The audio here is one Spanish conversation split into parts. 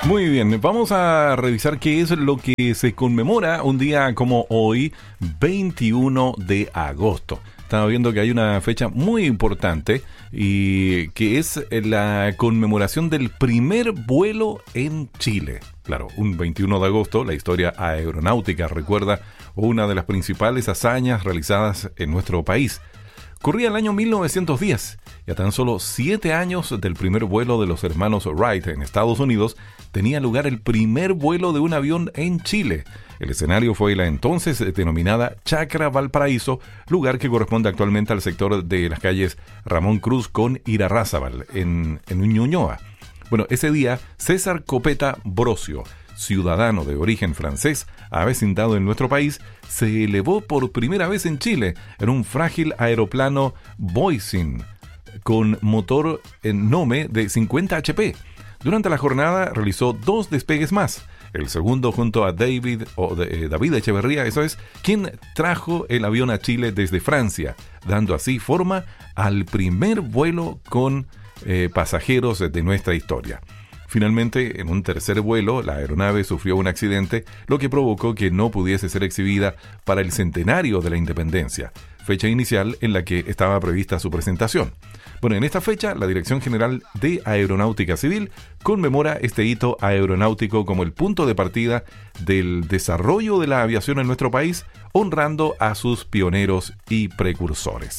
Muy bien, vamos a revisar qué es lo que se conmemora un día como hoy, 21 de agosto. Estaba viendo que hay una fecha muy importante y que es la conmemoración del primer vuelo en Chile. Claro, un 21 de agosto, la historia aeronáutica recuerda una de las principales hazañas realizadas en nuestro país. Corría el año 1910 y a tan solo 7 años del primer vuelo de los hermanos Wright en Estados Unidos, tenía lugar el primer vuelo de un avión en Chile. El escenario fue la entonces denominada Chacra Valparaíso, lugar que corresponde actualmente al sector de las calles Ramón Cruz con Irarrázaval, en Ñuñoa. Bueno, ese día, César Copeta Brocio, ciudadano de origen francés, avecindado en nuestro país, se elevó por primera vez en Chile en un frágil aeroplano Boeing con motor en Nome de 50 HP. Durante la jornada realizó 2 despegues más. El segundo junto a David Echeverría, eso es, quien trajo el avión a Chile desde Francia, dando así forma al primer vuelo con pasajeros de nuestra historia. Finalmente, en un tercer vuelo, la aeronave sufrió un accidente, lo que provocó que no pudiese ser exhibida para el centenario de la independencia, fecha inicial en la que estaba prevista su presentación. Bueno, en esta fecha, la Dirección General de Aeronáutica Civil conmemora este hito aeronáutico como el punto de partida del desarrollo de la aviación en nuestro país, honrando a sus pioneros y precursores.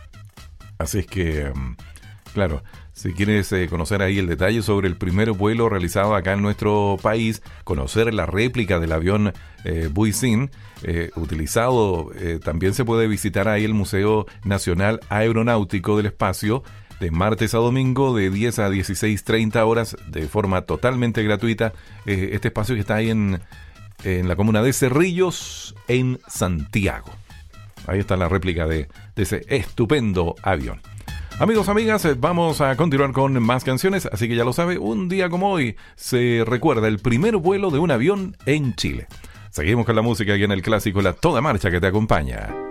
Así es que, claro, si quieres conocer ahí el detalle sobre el primer vuelo realizado acá en nuestro país, conocer la réplica del avión Boeing utilizado, también se puede visitar ahí el Museo Nacional Aeronáutico del Espacio de martes a domingo de 10 a 16:30 horas de forma totalmente gratuita. Este espacio que está ahí en la comuna de Cerrillos, en Santiago. Ahí está la réplica de ese estupendo avión. Amigos, amigas, vamos a continuar con más canciones, así que ya lo sabe, un día como hoy se recuerda el primer vuelo de un avión en Chile. Seguimos con la música aquí en el clásico La Toda Marcha que te acompaña.